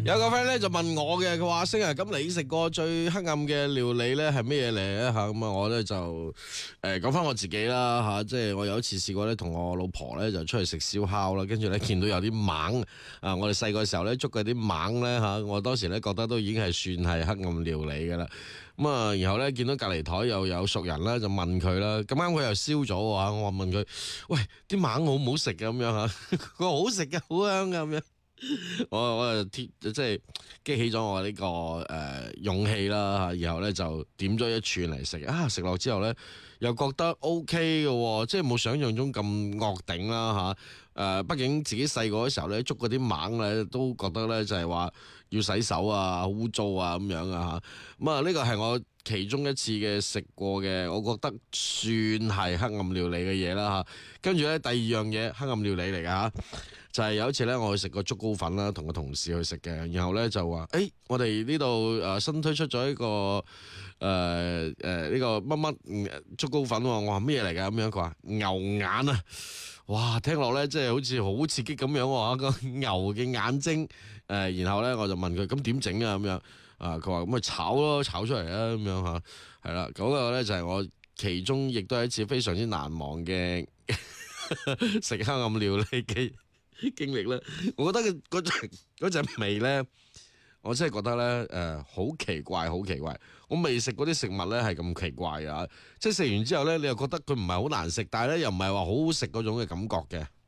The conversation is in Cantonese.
有個 friend 咧就問我嘅，佢話星啊，咁你食過最黑暗嘅料理咧係咩嘢嚟咧吓？咁啊，我咧就講翻我自己啦吓，即係我有一次試過咧，同我老婆咧就出去食燒烤啦，跟住咧見到有啲蜢啊，我哋細個時候咧捉嗰啲蜢咧吓，我當時咧覺得都已經係算係黑暗料理噶啦。咁啊，然後咧見到隔離台又有熟人啦，就問佢啦，咁啱佢又燒咗喎，我話問佢，喂，啲蜢好唔好食嘅咁樣吓？佢話好食嘅，好香嘅咁樣。我就即係激起咗我呢個勇氣啦，然後咧就點咗一串嚟食啊！食落之後咧又覺得 OK 嘅，即係冇想象中咁惡頂啦嚇。畢竟自己細個嘅時候咧捉嗰啲蜢咧都覺得咧就係話要洗手啊、污糟啊咁樣啊嚇。咁啊呢個係我其中一次嘅食過嘅，我覺得算係黑暗料理嘅嘢啦嚇。跟住咧第二樣嘢黑暗料理嚟㗎嚇。就係有一次咧，我去食個竹糕粉啦，同個同事去食嘅，然後咧就話：我哋呢度新推出咗一個呢個乜乜竹糕粉喎。我話咩嚟㗎？咁樣佢話牛眼啊！哇，聽落咧即係好似好刺激咁樣喎，個牛嘅眼睛然後咧我就問佢：咁點整啊？咁樣佢話咁咪炒咯，炒出嚟啊咁樣嚇，係啦，嗰個咧就係我其中亦都係一次非常之難忘嘅食黑暗料理嘅經歷咧，我覺得嗰陣味咧，我真係覺得咧，好奇怪，好奇怪。我未食嗰啲食物咧係咁奇怪啊！即係食完之後咧，你又覺得佢唔係好難食，但係咧又唔係話好好食嗰種嘅感覺嘅。